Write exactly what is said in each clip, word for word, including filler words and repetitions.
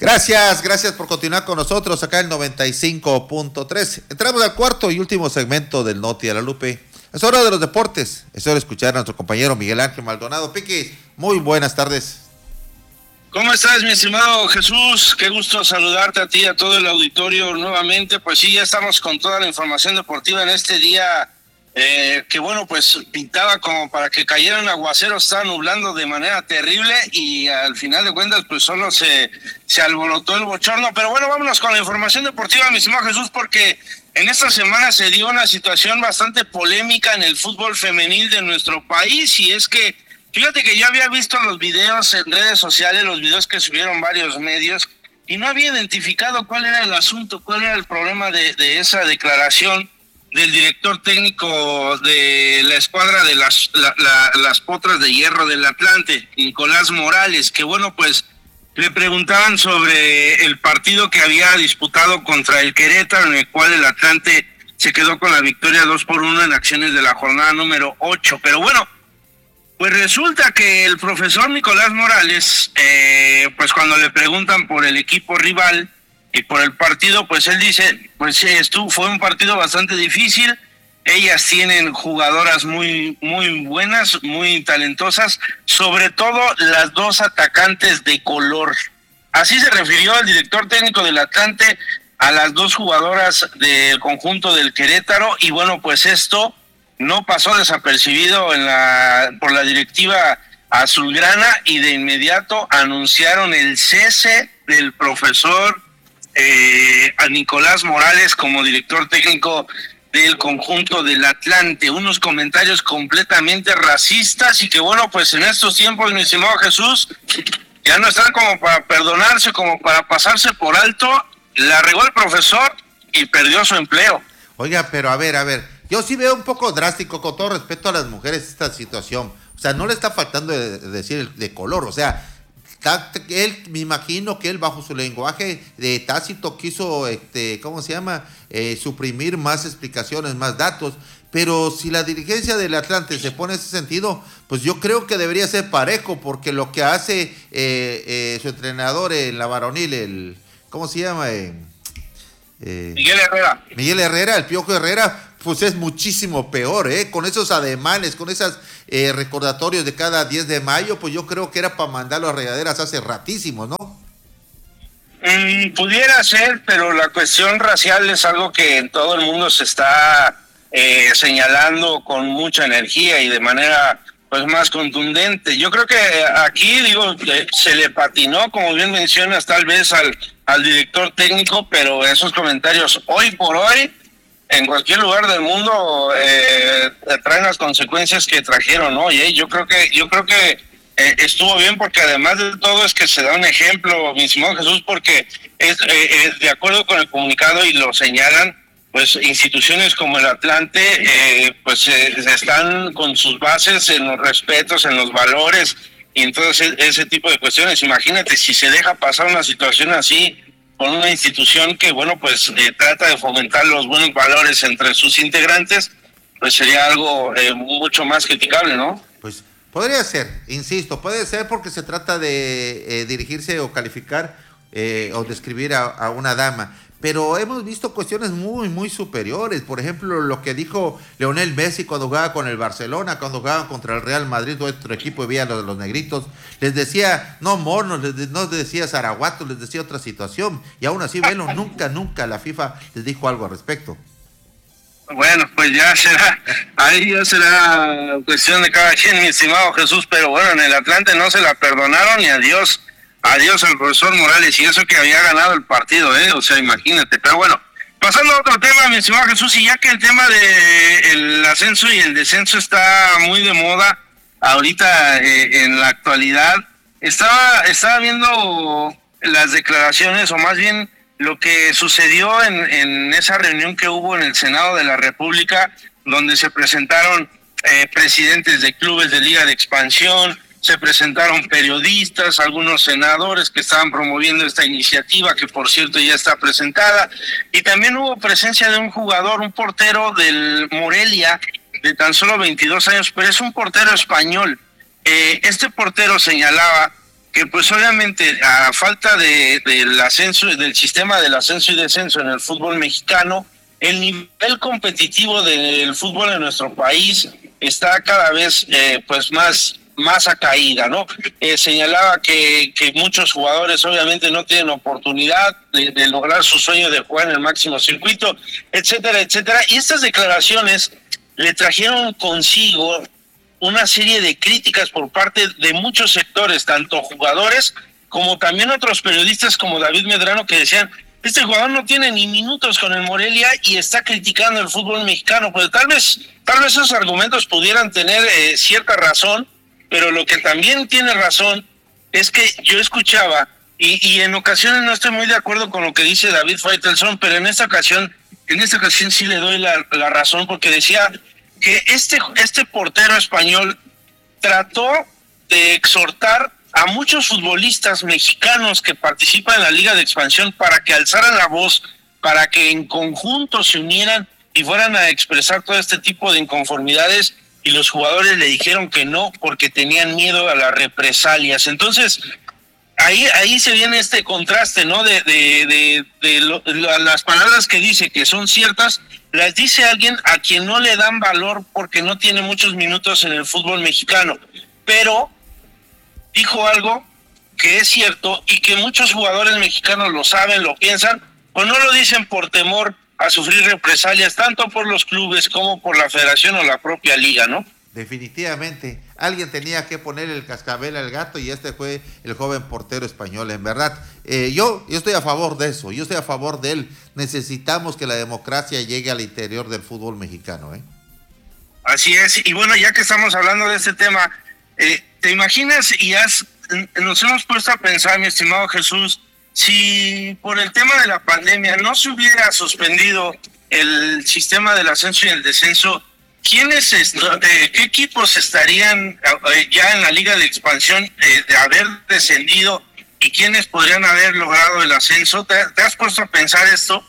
Gracias, gracias por continuar con nosotros acá en noventa y cinco punto tres. Entramos al cuarto y último segmento del Noti a la Lupe. Es hora de los deportes. Es hora de escuchar a nuestro compañero Miguel Ángel Maldonado. Piquis, muy buenas tardes. ¿Cómo estás, mi estimado Jesús? Qué gusto saludarte a ti y a todo el auditorio nuevamente. Pues sí, ya estamos con toda la información deportiva en este día eh, que, bueno, pues pintaba como para que cayera un aguacero, está nublando de manera terrible y al final de cuentas pues solo se, se alborotó el bochorno. Pero bueno, vámonos con la información deportiva, mi estimado Jesús, porque en esta semana se dio una situación bastante polémica en el fútbol femenil de nuestro país y es que fíjate que yo había visto los videos en redes sociales, los videos que subieron varios medios, y no había identificado cuál era el asunto, cuál era el problema de, de esa declaración del director técnico de la escuadra de las, la, la, las Potras de Hierro del Atlante, Nicolás Morales, que bueno, pues le preguntaban sobre el partido que había disputado contra el Querétaro, en el cual el Atlante se quedó con la victoria dos por uno en acciones de la jornada número ocho, pero bueno, pues resulta que el profesor Nicolás Morales, eh, pues cuando le preguntan por el equipo rival y por el partido, pues él dice, pues esto fue un partido bastante difícil, ellas tienen jugadoras muy, muy buenas, muy talentosas, sobre todo las dos atacantes de color. Así se refirió el director técnico del Atlante a las dos jugadoras del conjunto del Querétaro, y bueno, pues esto no pasó desapercibido en la por la directiva azulgrana y de inmediato anunciaron el cese del profesor eh, a Nicolás Morales como director técnico del conjunto del Atlante. Unos comentarios completamente racistas y que bueno, pues en estos tiempos, mi estimado Jesús, ya no están como para perdonarse, como para pasarse por alto. La regó el profesor y perdió su empleo. Oiga, pero a ver, a ver, yo sí veo un poco drástico, con todo respeto a las mujeres, esta situación. O sea, no le está faltando de, de decir de color, o sea, está, él, me imagino que él bajo su lenguaje de tácito quiso, este, ¿cómo se llama? Eh, suprimir más explicaciones, más datos, pero si la dirigencia del Atlante se pone en ese sentido, pues yo creo que debería ser parejo, porque lo que hace eh, eh, su entrenador en la varonil, el, ¿cómo se llama? Eh, eh, Miguel Herrera. Miguel Herrera, el Piojo Herrera, pues es muchísimo peor, ¿eh? Con esos ademanes, con esos eh, recordatorios de cada diez de mayo, pues yo creo que era para mandarlo a regaderas hace ratísimo, ¿no? Mm, pudiera ser, pero la cuestión racial es algo que en todo el mundo se está eh, señalando con mucha energía y de manera pues más contundente. Yo creo que aquí, digo, se le patinó, como bien mencionas, tal vez al, al director técnico, pero esos comentarios hoy por hoy en cualquier lugar del mundo eh, traen las consecuencias que trajeron, ¿no? Y yo creo que yo creo que eh, estuvo bien, porque además de todo es que se da un ejemplo, mi estimado Jesús, porque es eh, eh, de acuerdo con el comunicado y lo señalan, pues instituciones como el Atlante eh, pues eh, están con sus bases en los respetos, en los valores, y entonces ese tipo de cuestiones. Imagínate si se deja pasar una situación así con una institución que, bueno, pues eh, trata de fomentar los buenos valores entre sus integrantes, pues sería algo eh, mucho más criticable, ¿no? Pues podría ser, insisto, puede ser porque se trata de eh, dirigirse o calificar eh, o describir a, a una dama, pero hemos visto cuestiones muy, muy superiores. Por ejemplo, lo que dijo Lionel Messi cuando jugaba con el Barcelona, cuando jugaban contra el Real Madrid, nuestro equipo, y veía a los, los negritos, les decía, no monos, les, no les decía zaraguatos, les decía otra situación, y aún así, velo, nunca, nunca la FIFA les dijo algo al respecto. Bueno, pues ya será, ahí ya será cuestión de cada quien, mi estimado Jesús, pero bueno, en el Atlante no se la perdonaron y adiós. Adiós al profesor Morales, y eso que había ganado el partido, ¿eh? O sea, imagínate. Pero bueno, pasando a otro tema, mi estimado Jesús, y ya que el tema del ascenso y el descenso está muy de moda ahorita eh, en la actualidad, estaba, estaba viendo las declaraciones, o más bien lo que sucedió en, en esa reunión que hubo en el Senado de la República, donde se presentaron eh, presidentes de clubes de Liga de Expansión, se presentaron periodistas, algunos senadores que estaban promoviendo esta iniciativa, que por cierto ya está presentada, y también hubo presencia de un jugador, un portero del Morelia, de tan solo veintidós años, pero es un portero español. Eh, este portero señalaba que pues obviamente a falta de del ascenso, del sistema del ascenso y descenso en el fútbol mexicano, el nivel competitivo del fútbol en nuestro país está cada vez eh, pues más más a caída, ¿no? Eh, señalaba que, que muchos jugadores obviamente no tienen oportunidad de, de lograr su sueño de jugar en el máximo circuito, etcétera, etcétera. Y estas declaraciones le trajeron consigo una serie de críticas por parte de muchos sectores, tanto jugadores como también otros periodistas como David Medrano, que decían, este jugador no tiene ni minutos con el Morelia y está criticando el fútbol mexicano. Pues tal vez, tal vez esos argumentos pudieran tener eh, cierta razón, pero lo que también tiene razón es que yo escuchaba, y, y en ocasiones no estoy muy de acuerdo con lo que dice David Faitelson, pero en esta ocasión, en esta ocasión sí le doy la, la razón, porque decía que este, este portero español trató de exhortar a muchos futbolistas mexicanos que participan en la Liga de Expansión para que alzaran la voz, para que en conjunto se unieran y fueran a expresar todo este tipo de inconformidades, y los jugadores le dijeron que no porque tenían miedo a las represalias. Entonces, ahí ahí se viene este contraste, ¿no? De, de, de, de lo, las palabras que dice que son ciertas, las dice alguien a quien no le dan valor porque no tiene muchos minutos en el fútbol mexicano, pero dijo algo que es cierto y que muchos jugadores mexicanos lo saben, lo piensan, o no lo dicen por temor a sufrir represalias, tanto por los clubes como por la federación o la propia liga, ¿no? Definitivamente, alguien tenía que poner el cascabel al gato y este fue el joven portero español, en verdad. Eh, yo, yo estoy a favor de eso, yo estoy a favor de él. Necesitamos que la democracia llegue al interior del fútbol mexicano, ¿eh? Así es, y bueno, ya que estamos hablando de este tema, eh, ¿te imaginas y has, nos hemos puesto a pensar, mi estimado Jesús, si por el tema de la pandemia no se hubiera suspendido el sistema del ascenso y el descenso, ¿quiénes, eh, qué equipos estarían eh, ya en la Liga de Expansión eh, de haber descendido y quiénes podrían haber logrado el ascenso? ¿Te, te has puesto a pensar esto?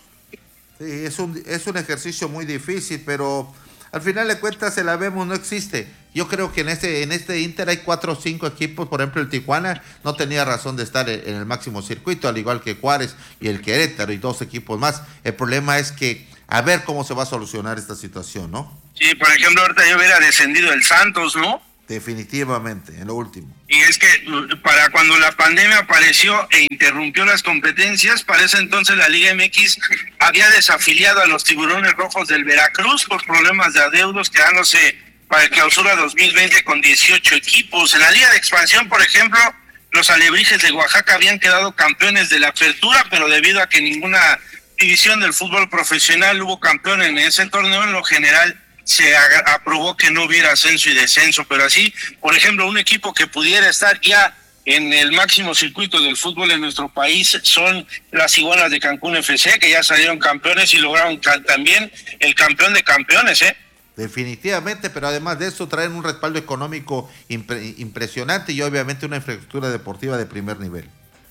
Sí, es un, es un ejercicio muy difícil, pero al final de cuentas el Habemos no existe. Yo creo que en este, en este Inter hay cuatro o cinco equipos. Por ejemplo, el Tijuana no tenía razón de estar en el máximo circuito, al igual que Juárez y el Querétaro y dos equipos más. El problema es que a ver cómo se va a solucionar esta situación, ¿no? Sí, por ejemplo, ahorita yo hubiera descendido el Santos, ¿no? Definitivamente, en lo último. Y es que para cuando la pandemia apareció e interrumpió las competencias, para ese entonces la Liga M X había desafiliado a los Tiburones Rojos del Veracruz por problemas de adeudos, quedándose para el clausura dos mil veinte con dieciocho equipos. En la Liga de Expansión, por ejemplo, los Alebrijes de Oaxaca habían quedado campeones de la apertura, pero debido a que ninguna división del fútbol profesional hubo campeón en ese torneo, en lo general se aprobó que no hubiera ascenso y descenso. Pero así, por ejemplo, un equipo que pudiera estar ya en el máximo circuito del fútbol en nuestro país son las Iguanas de Cancún F C, que ya salieron campeones y lograron también el campeón de campeones, ¿eh? Definitivamente, pero además de eso traen un respaldo económico impre- impresionante y obviamente una infraestructura deportiva de primer nivel.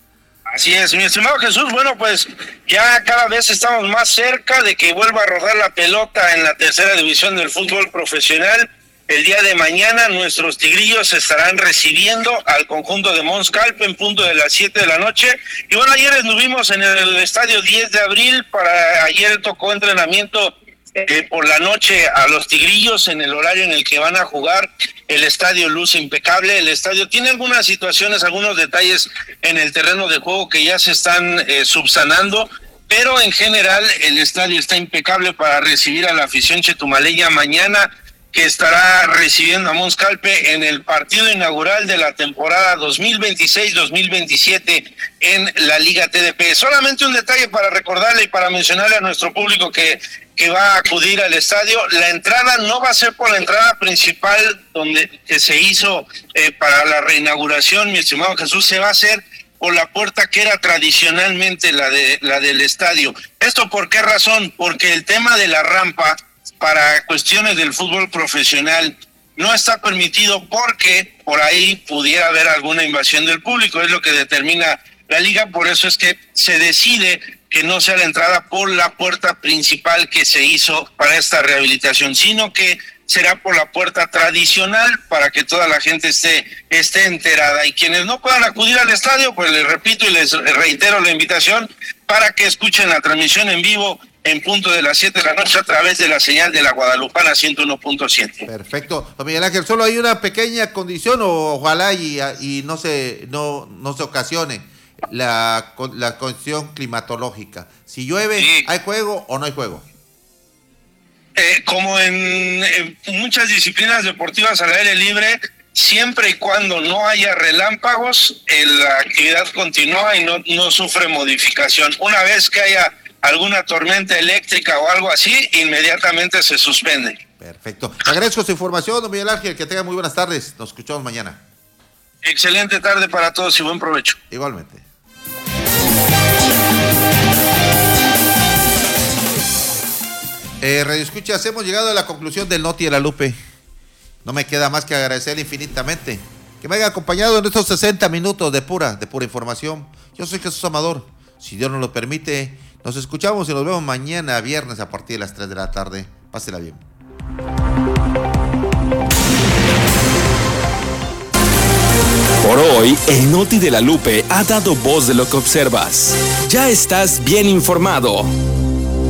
Así es, mi estimado Jesús. Bueno, pues ya cada vez estamos más cerca de que vuelva a rodar la pelota en la tercera división del fútbol profesional. El día de mañana nuestros Tigrillos estarán recibiendo al conjunto de Mons Calpe en punto de las siete de la noche. Y bueno, ayer estuvimos en el estadio diez de abril, para ayer tocó entrenamiento Eh, por la noche a los Tigrillos en el horario en el que van a jugar. El estadio luce impecable, el estadio tiene algunas situaciones, algunos detalles en el terreno de juego que ya se están eh, subsanando, pero en general el estadio está impecable para recibir a la afición chetumaleña mañana, que estará recibiendo a Mons Calpe en el partido inaugural de la temporada dos mil veintiséis dos mil veintisiete en la Liga T D P. Solamente un detalle para recordarle y para mencionarle a nuestro público que que va a acudir al estadio: la entrada no va a ser por la entrada principal donde que se hizo eh, para la reinauguración, mi estimado Jesús, se va a hacer por la puerta que era tradicionalmente la de la del estadio. ¿Esto por qué razón? Porque el tema de la rampa para cuestiones del fútbol profesional no está permitido, porque por ahí pudiera haber alguna invasión del público, es lo que determina la liga. Por eso es que se decide que no sea la entrada por la puerta principal que se hizo para esta rehabilitación, sino que será por la puerta tradicional para que toda la gente esté, esté enterada. Y quienes no puedan acudir al estadio, pues les repito y les reitero la invitación para que escuchen la transmisión en vivo en punto de las siete de la noche a través de la señal de la Guadalupana ciento uno punto siete. Perfecto. Don Miguel Ángel, solo hay una pequeña condición, o ojalá y, y no se no, no se ocasione la, la condición climatológica. Si llueve, sí. ¿Hay juego o no hay juego? Eh, como en, en muchas disciplinas deportivas al aire libre, siempre y cuando no haya relámpagos, eh, la actividad continúa y no, no sufre modificación. Una vez que haya alguna tormenta eléctrica o algo así, inmediatamente se suspende. Perfecto. Te agradezco su información, don Miguel Ángel, que tenga muy buenas tardes. Nos escuchamos mañana. Excelente tarde para todos y buen provecho. Igualmente. Eh, Radio Escuchas, hemos llegado a la conclusión del Noti de la Lupe. No me queda más que agradecerle infinitamente que me haya acompañado en estos sesenta minutos de pura, de pura información. Yo soy Jesús Amador. Si Dios nos lo permite, nos escuchamos y nos vemos mañana viernes a partir de las tres de la tarde. Pásela bien. Por hoy, el Noti de la Lupe ha dado voz de lo que observas. Ya estás bien informado.